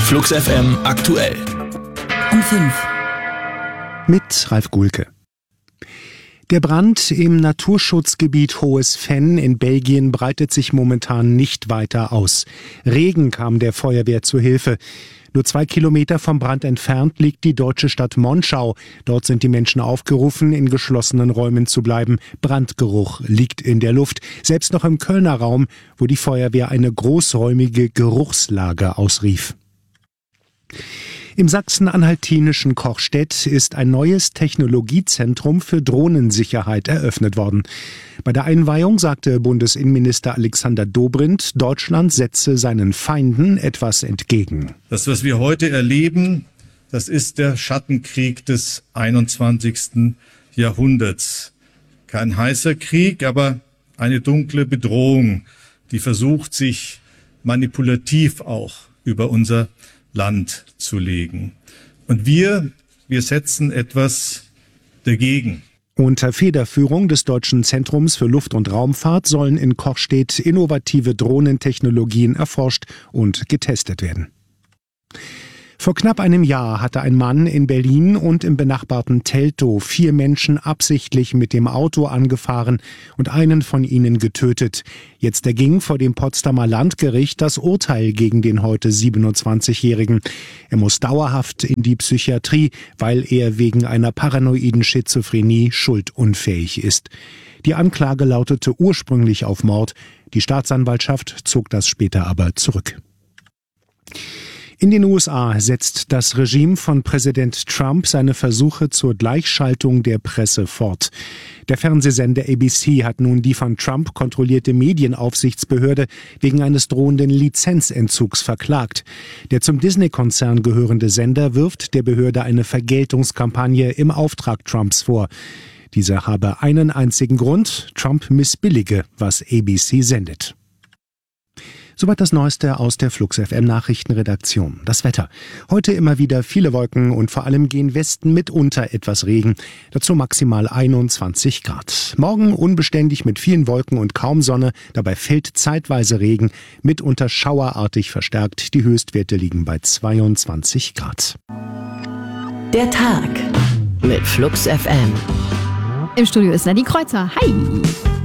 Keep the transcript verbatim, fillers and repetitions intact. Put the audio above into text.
Flux F M aktuell. Um fünf. Mit Ralf Gulke. Der Brand im Naturschutzgebiet Hohes Venn in Belgien breitet sich momentan nicht weiter aus. Regen kam der Feuerwehr zu Hilfe. Nur zwei Kilometer vom Brand entfernt liegt die deutsche Stadt Monschau. Dort sind die Menschen aufgerufen, in geschlossenen Räumen zu bleiben. Brandgeruch liegt in der Luft. Selbst noch im Kölner Raum, wo die Feuerwehr eine großräumige Geruchslage ausrief. Im sachsen-anhaltinischen Kochstedt ist ein neues Technologiezentrum für Drohnensicherheit eröffnet worden. Bei der Einweihung sagte Bundesinnenminister Alexander Dobrindt, Deutschland setze seinen Feinden etwas entgegen. Das, was wir heute erleben, das ist der Schattenkrieg des einundzwanzigsten Jahrhunderts. Kein heißer Krieg, aber eine dunkle Bedrohung, die versucht, sich manipulativ auch über unser Land zu legen. Und wir, wir setzen etwas dagegen. Unter Federführung des Deutschen Zentrums für Luft- und Raumfahrt sollen in Kochstedt innovative Drohnentechnologien erforscht und getestet werden. Vor knapp einem Jahr hatte ein Mann in Berlin und im benachbarten Teltow vier Menschen absichtlich mit dem Auto angefahren und einen von ihnen getötet. Jetzt erging vor dem Potsdamer Landgericht das Urteil gegen den heute siebenundzwanzigjährigen. Er muss dauerhaft in die Psychiatrie, weil er wegen einer paranoiden Schizophrenie schuldunfähig ist. Die Anklage lautete ursprünglich auf Mord. Die Staatsanwaltschaft zog das später aber zurück. In den U S A setzt das Regime von Präsident Trump seine Versuche zur Gleichschaltung der Presse fort. Der Fernsehsender A B C hat nun die von Trump kontrollierte Medienaufsichtsbehörde wegen eines drohenden Lizenzentzugs verklagt. Der zum Disney-Konzern gehörende Sender wirft der Behörde eine Vergeltungskampagne im Auftrag Trumps vor. Diese habe einen einzigen Grund: Trump missbillige, was A B C sendet. Soweit das Neueste aus der Flux F M Nachrichtenredaktion. Das Wetter. Heute immer wieder viele Wolken und vor allem gehen Westen mitunter etwas Regen. Dazu maximal einundzwanzig Grad. Morgen unbeständig mit vielen Wolken und kaum Sonne. Dabei fällt zeitweise Regen, mitunter schauerartig verstärkt. Die Höchstwerte liegen bei zweiundzwanzig Grad. Der Tag mit Flux F M. Im Studio ist Nadine Kreuzer. Hi!